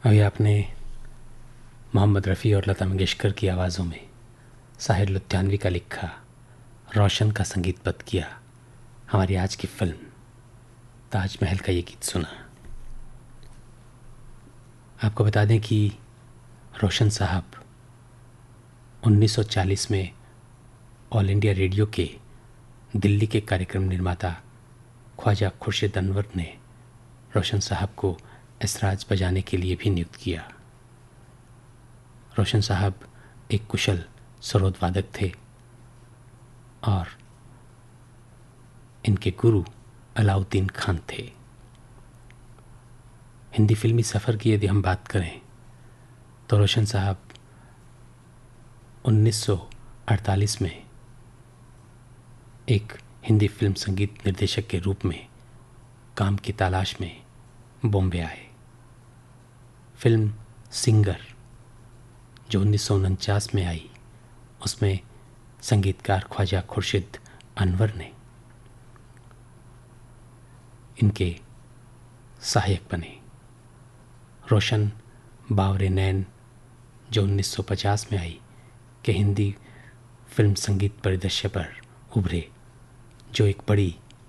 अभी आपने मोहम्मद रफ़ी और लता मंगेशकर की आवाज़ों में साहिर लुधियानवी का लिखा रोशन का संगीतबद्ध किया हमारी आज की फिल्म ताजमहल का ये गीत सुना। आपको बता दें कि रोशन साहब 1940 में ऑल इंडिया रेडियो के दिल्ली के कार्यक्रम निर्माता ख्वाजा खुर्शीद अनवर ने रोशन साहब को एसराज बजाने के लिए भी नियुक्त किया। रोशन साहब एक कुशल सरोद वादक थे और इनके गुरु अलाउद्दीन खान थे। हिंदी फिल्मी सफ़र की यदि हम बात करें तो रोशन साहब 1948 में एक हिंदी फिल्म संगीत निर्देशक के रूप में काम की तलाश में बॉम्बे आए। फिल्म सिंगर जो 1949 में आई उसमें संगीतकार ख्वाजा खुर्शीद अनवर ने इनके सहायक बने। रोशन बावरे नैन जो 1950 में आई के हिंदी फिल्म संगीत परिदृश्य पर उभरे, जो एक बड़ी